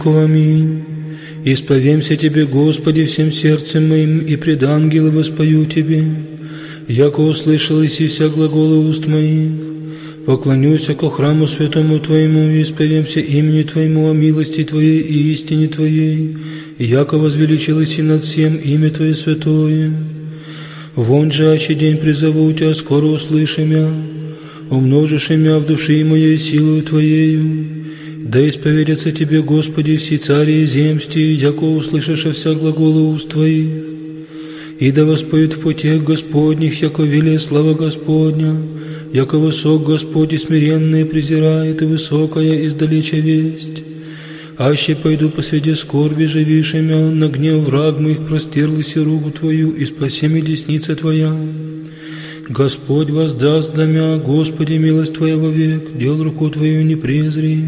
Аминь. Исповемся Тебе, Господи, всем сердцем моим, и пред ангелы воспою Тебе, яко услышал иси вся глаголы уст моих. Поклонюся ко храму святому Твоему, и исповемся имени Твоему о милости Твоей и истине Твоей, яко возвеличилось и над всем имя Твое святое. Вон же, аще день призову Тебя, скоро услыши мя, умножишь мя в души моей силою Твоею. Да исповедятся Тебе, Господи, все цари и земсти, яко услышишь вся глаголы уст Твоих. И да воспоют в путях Господних, яко велия слава Господня, яко высок Господь и смиренные презирает, и высокая издалеча весть. Аще пойду посреди скорби живишемя, на гнев враг моих простерлась и руку Твою, и спаси меня десница Твоя. Господь воздаст за мя, Господи, милость Твоя вовек, дел руку Твою не презри.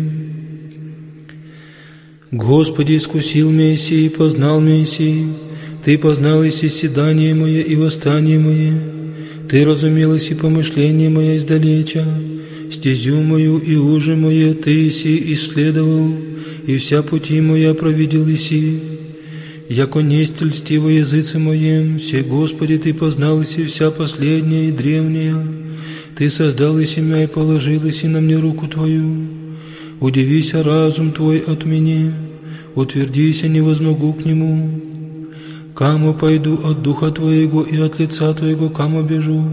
Господи, искусил меня сей, познал меня сей, Ты познал иси седание мое и восстание мое, Ты разумел иси помышление мое издалеча, стезю мою и ужи мое Ты иси исследовал, и вся пути моя провидел иси. Яко несть льстиво языце моем, все, Господи, Ты познал иси вся последняя и древняя, Ты создал иси мя и положил иси на мне руку Твою. Удивися разум Твой от меня, утвердися, не возмогу к нему. Каму пойду от Духа Твоего и от лица Твоего, каму бежу.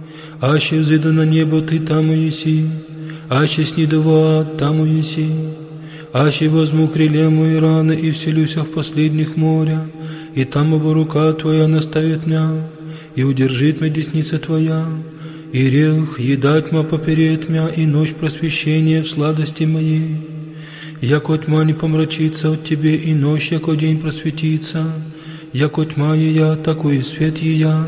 Аще взойду на небо, Ты там еси, аще сниду в ад, там еси. Аще возьму крылья мои раны и вселюся в последних моря, и там оба рука Твоя наставит мя, и удержит мя десница Твоя. И рех едать ма поперед мя, и ночь просвещения в сладости моей. Яко тьма не помрачится от Тебе, и ночь, яко день просветится, яко тьма ея, такой и свет ея.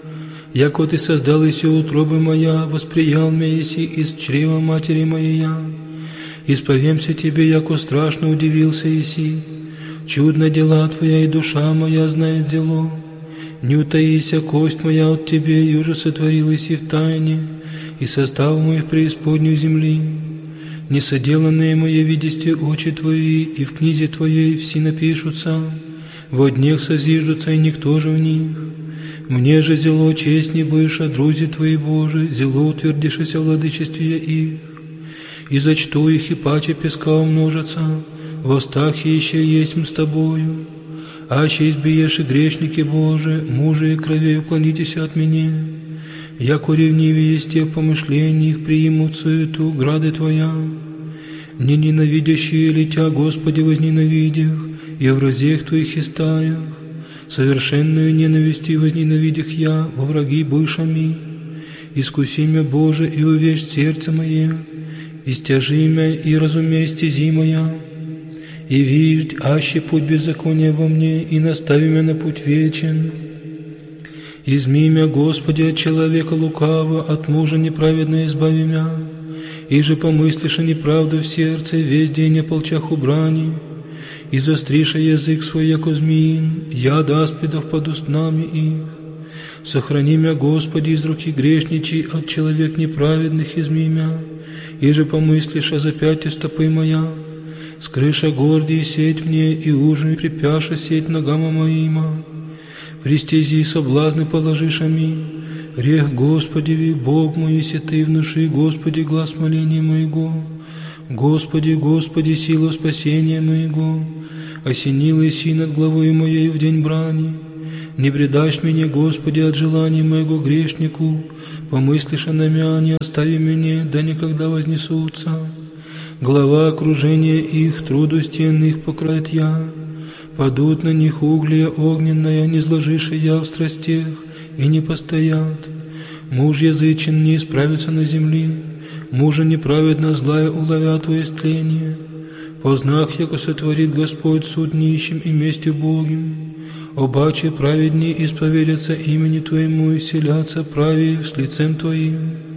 Яко Ты создал иси утробы моя, восприял мя еси из чрева матери моя. Исповемся Тебе, яко страшно удивился еси, чудно дела Твоя, и душа моя знает зело. Не утаися, кость моя от Тебе, юже сотворилась и в тайне, и состав моих преисподней земли. Несоделанные мои видисти очи Твои, и в книге Твоей все напишутся, во днях созиждутся, и никто же в них. Мне же зело честь не быша, друзі Твои Божи, зело утвердишися в владычестве их. И зачту их, и паче песка умножатся, в устах еще есть с Тобою. Аще избиешь и грешники Божии, мужи и кровей уклонитесь от меня. Яко ревнивее есть те помышления их, приимут суету грады Твоя. Не ненавидящие ли Тя, Господи, возненавидях, и в разех Твоих истаях, совершенную ненависти возненавидях я, во враги бывшими. Искуси мя, Боже, и увещь сердце мое, истяжи мя, и разумей стези моя. И виждь, аще путь беззакония во мне, и настави меня на путь вечен. Изми мя, Господи, от человека лукава, от мужа неправедно избави мя. И же помыслишь о неправду в сердце, весь день ополчах у брани. И застриша язык свой, яко змеин, яд аспидов под устнами их. Сохрани мя, Господи, из руки грешничий, от человек неправедных изми мя. И же помыслишь о запяте стопы моя. Скрыша гордий сеть мне, и ужин припяша сеть ногам моима. Пристези соблазны положишь ами. Рех, Господи, Бог мой, если Ты внуши, Господи, глаз моления моего. Господи, Господи, сила спасения моего. Осенил иси над главой моей в день брани. Не предашь меня, Господи, от желания моего грешнику. Помыслишь на мя, не остави меня, да никогда вознесутся. Глава окружения их, труду стен их покроет я. Падут на них угли огненная, не сложишь я в страстях, и не постоят. Муж язычен не исправится на земле, мужа неправедно злая уловят во истление. По знак, яко сотворит Господь суд нищим и мести Богим. Обаче праведни исповедятся имени Твоему, и селятся правее с лицем Твоим.